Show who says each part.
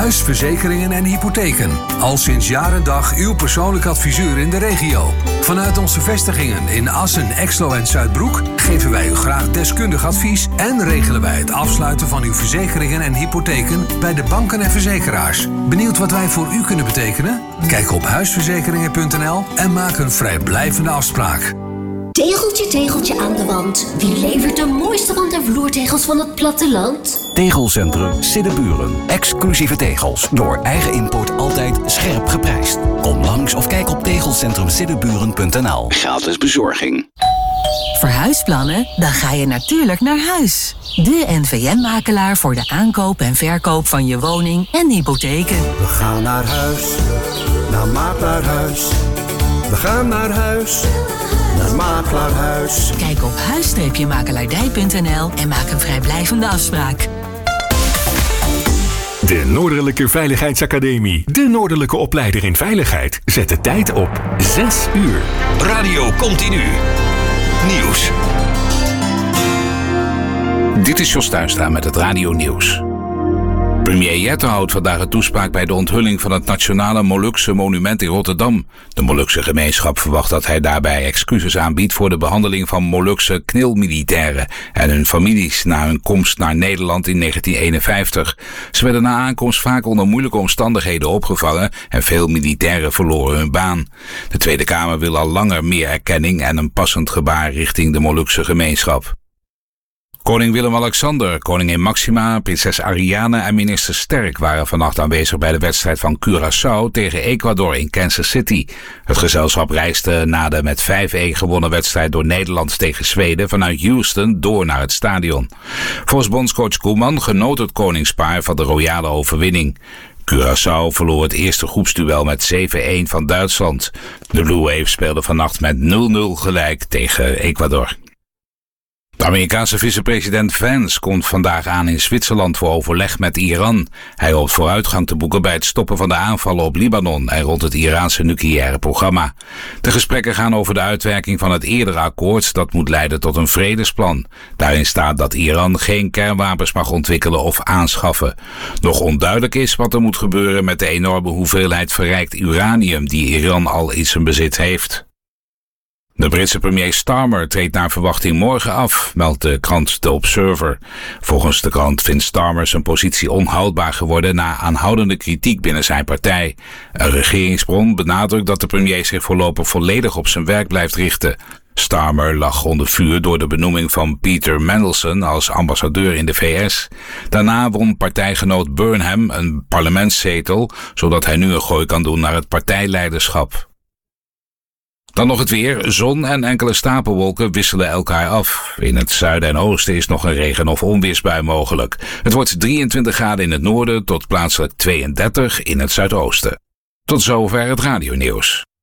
Speaker 1: Huisverzekeringen en hypotheken. Al sinds jaar en dag uw persoonlijk adviseur in de regio. Vanuit onze vestigingen in Assen, Exlo en Zuidbroek geven wij u graag deskundig advies en regelen wij het afsluiten van uw verzekeringen en hypotheken bij de banken en verzekeraars. Benieuwd wat wij voor u kunnen betekenen? Kijk op huisverzekeringen.nl en maak een vrijblijvende afspraak.
Speaker 2: Tegeltje, tegeltje aan de wand. Wie levert de mooiste wand- en vloertegels van het platteland?
Speaker 3: Tegelcentrum Siddeburen. Exclusieve tegels. Door eigen import altijd scherp geprijsd. Kom langs of kijk op tegelcentrumsiddeburen.nl. Gratis bezorging.
Speaker 4: Verhuisplannen? Dan ga je natuurlijk naar Huis. De NVM-makelaar voor de aankoop en verkoop van je woning en hypotheken.
Speaker 5: We gaan naar Huis, naar Makelaarhuis. We gaan naar Huis, naar Makelaarhuis.
Speaker 4: Kijk op huis-makelaardij.nl en maak een vrijblijvende afspraak.
Speaker 6: De Noordelijke Veiligheidsacademie. De Noordelijke opleider in veiligheid. Zet de tijd op 6 uur.
Speaker 7: Radio Continu. Nieuws. Dit is Jos Tuinstra met het Radio Nieuws. Premier Jetten houdt vandaag een toespraak bij de onthulling van het Nationale Molukse Monument in Rotterdam. De Molukse gemeenschap verwacht dat hij daarbij excuses aanbiedt voor de behandeling van Molukse knilmilitairen en hun families na hun komst naar Nederland in 1951. Ze werden na aankomst vaak onder moeilijke omstandigheden opgevangen en veel militairen verloren hun baan. De Tweede Kamer wil al langer meer erkenning en een passend gebaar richting de Molukse gemeenschap. Koning Willem-Alexander, koningin Maxima, prinses Ariane en minister Sterk waren vannacht aanwezig bij de wedstrijd van Curaçao tegen Ecuador in Kansas City. Het gezelschap reisde na de met 5-1 gewonnen wedstrijd door Nederland tegen Zweden vanuit Houston door naar het stadion. Volgens bondscoach Koeman genoot het koningspaar van de royale overwinning. Curaçao verloor het eerste groepsduel met 7-1 van Duitsland. De Blue Waves speelden vannacht met 0-0 gelijk tegen Ecuador. De Amerikaanse vicepresident Vance komt vandaag aan in Zwitserland voor overleg met Iran. Hij hoopt vooruitgang te boeken bij het stoppen van de aanvallen op Libanon en rond het Iraanse nucleaire programma. De gesprekken gaan over de uitwerking van het eerdere akkoord dat moet leiden tot een vredesplan. Daarin staat dat Iran geen kernwapens mag ontwikkelen of aanschaffen. Nog onduidelijk is wat er moet gebeuren met de enorme hoeveelheid verrijkt uranium die Iran al in zijn bezit heeft. De Britse premier Starmer treedt naar verwachting morgen af, meldt de krant The Observer. Volgens de krant vindt Starmer zijn positie onhoudbaar geworden na aanhoudende kritiek binnen zijn partij. Een regeringsbron benadrukt dat de premier zich voorlopig volledig op zijn werk blijft richten. Starmer lag onder vuur door de benoeming van Peter Mandelson als ambassadeur in de VS. Daarna won partijgenoot Burnham een parlementszetel, zodat hij nu een gooi kan doen naar het partijleiderschap. Dan nog het weer. Zon en enkele stapelwolken wisselen elkaar af. In het zuiden en oosten is nog een regen- of onweersbui mogelijk. Het wordt 23 graden in het noorden tot plaatselijk 32 in het zuidoosten. Tot zover het radionieuws.